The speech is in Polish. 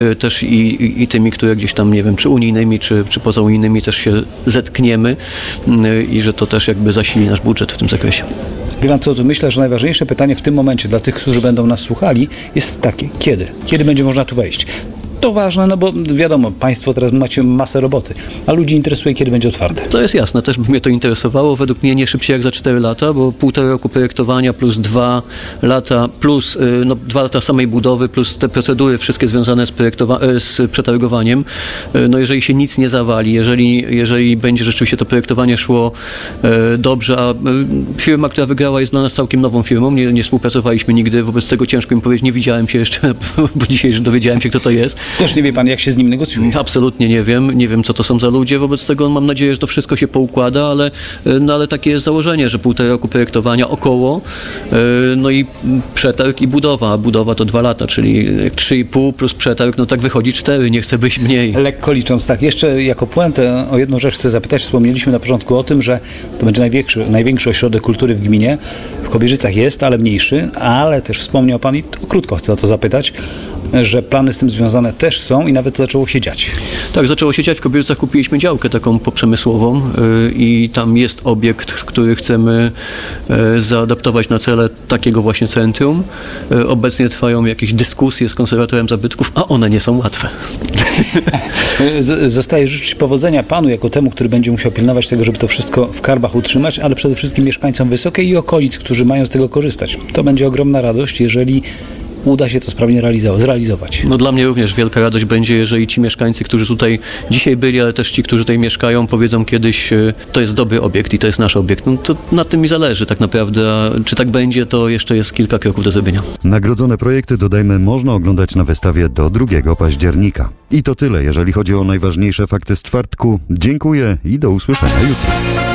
Też i tymi, które gdzieś tam, nie wiem, czy unijnymi, czy pozaunijnymi też się zetkniemy i że to też jakby zasili nasz budżet w tym zakresie. Wie pan co, to myślę, że najważniejsze pytanie w tym momencie dla tych, którzy będą nas słuchali, jest takie: kiedy? Kiedy będzie można tu wejść? To ważne, no bo wiadomo, państwo teraz macie masę roboty, a ludzi interesuje, kiedy będzie otwarte. To jest jasne, też by mnie to interesowało. Według mnie nie szybciej jak za 4 lata, bo 1,5 roku projektowania plus 2 lata, plus 2 lata samej budowy, plus te procedury wszystkie związane z przetargowaniem. No jeżeli się nic nie zawali, jeżeli będzie rzeczywiście to projektowanie szło dobrze, a firma, która wygrała, jest dla nas całkiem nową firmą, nie współpracowaliśmy nigdy, wobec tego ciężko mi powiedzieć, nie widziałem się jeszcze, bo dzisiaj już dowiedziałem się, kto to jest. Też nie wie pan, jak się z nim negocjuje? Absolutnie nie wiem, co to są za ludzie, wobec tego mam nadzieję, że to wszystko się poukłada, ale takie jest założenie, że 1,5 roku projektowania około, no i przetarg i budowa. Budowa to 2 lata, czyli 3,5 plus przetarg, no tak wychodzi 4, nie chcę być mniej. Lekko licząc, tak. Jeszcze jako puentę o jedną rzecz chcę zapytać. Wspomnieliśmy na początku o tym, że to będzie największy ośrodek kultury w gminie. W Kobierzycach jest, ale mniejszy, ale też wspomniał pan, i to krótko chcę o to zapytać, że plany z tym związane też są i nawet zaczęło się dziać. Tak, zaczęło się dziać. W Kobierzycach kupiliśmy działkę taką poprzemysłową i tam jest obiekt, który chcemy zaadaptować na cele takiego właśnie centrum. Obecnie trwają jakieś dyskusje z konserwatorem zabytków, a one nie są łatwe. Zostaje życzyć powodzenia panu jako temu, który będzie musiał pilnować tego, żeby to wszystko w karbach utrzymać, ale przede wszystkim mieszkańcom Wysokiej i okolic, którzy mają z tego korzystać. To będzie ogromna radość, jeżeli uda się to sprawnie zrealizować. No dla mnie również wielka radość będzie, jeżeli ci mieszkańcy, którzy tutaj dzisiaj byli, ale też ci, którzy tutaj mieszkają, powiedzą kiedyś, to jest dobry obiekt i to jest nasz obiekt. No to na tym mi zależy tak naprawdę, a czy tak będzie, to jeszcze jest kilka kroków do zrobienia. Nagrodzone projekty, dodajmy, można oglądać na wystawie do 2 października. I to tyle, jeżeli chodzi o najważniejsze fakty z czwartku. Dziękuję i do usłyszenia jutro.